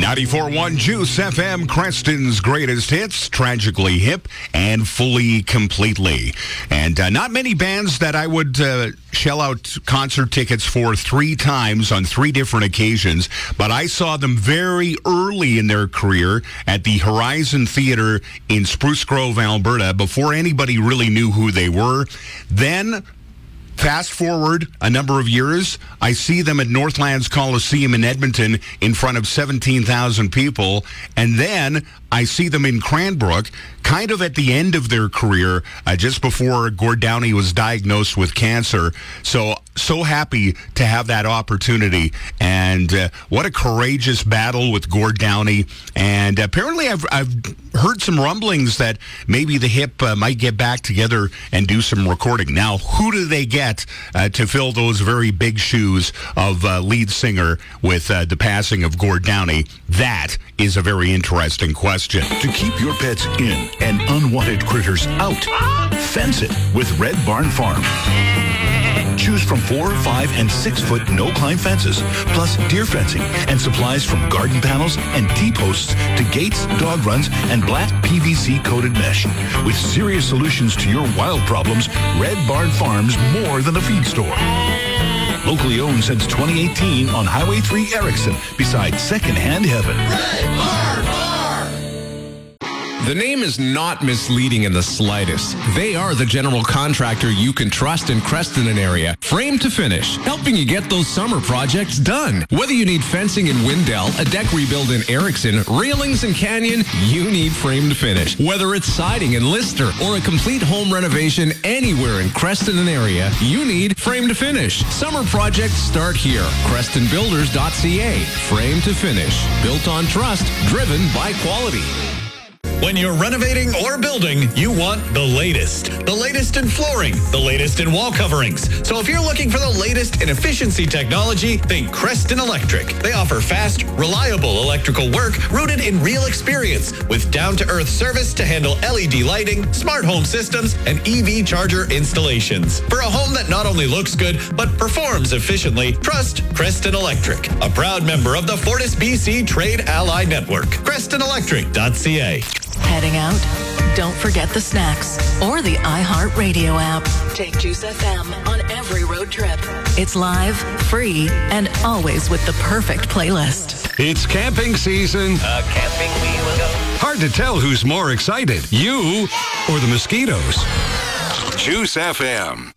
94.1 Juice FM, Creston's greatest hits, tragically hip and fully completely. And not many bands that I would shell out concert tickets for 3 times on 3 different occasions, but I saw them very early in their career at the Horizon Theatre in Spruce Grove, Alberta, before anybody really knew who they were. Then, fast forward a number of years, I see them at Northlands Coliseum in Edmonton in front of 17,000 people, and then I see them in Cranbrook, kind of at the end of their career, just before Gord Downie was diagnosed with cancer. So happy to have that opportunity, and what a courageous battle with Gord Downie. And apparently I've heard some rumblings that maybe the Hip might get back together and do some recording. Now, who do they get to fill those very big shoes of lead singer with the passing of Gord Downie? That is a very interesting question. To keep your pets in and unwanted critters out, fence it with Red Barn Farm. Choose from 4, 5, and 6-foot no-climb fences, plus deer fencing and supplies from garden panels and T-posts to gates, dog runs, and black PVC-coated mesh. With serious solutions to your wild problems, Red Barn Farm's more than a feed store. Locally owned since 2018 on Highway 3 Erickson, beside Secondhand Heaven. Red Barn Farm! The name is not misleading in the slightest. They are the general contractor you can trust in Creston and area, frame to finish, helping you get those summer projects done. Whether you need fencing in Windell, a deck rebuild in Erickson, railings in Canyon, you need frame to finish. Whether it's siding in Lister or a complete home renovation anywhere in Creston and area, you need frame to finish. Summer projects start here. CrestonBuilders.ca. Frame to finish. Built on trust, driven by quality. When you're renovating or building, you want the latest. The latest in flooring, the latest in wall coverings. So if you're looking for the latest in efficiency technology, think Creston Electric. They offer fast, reliable electrical work rooted in real experience with down-to-earth service to handle LED lighting, smart home systems, and EV charger installations. For a home that not only looks good, but performs efficiently, trust Creston Electric, a proud member of the Fortis BC Trade Ally Network. CrestonElectric.ca. Heading out? Don't forget the snacks or the iHeartRadio app. Take Juice FM on every road trip. It's live, free, and always with the perfect playlist. It's camping season. Camping we will go. Hard to tell who's more excited, you or the mosquitoes. Juice FM.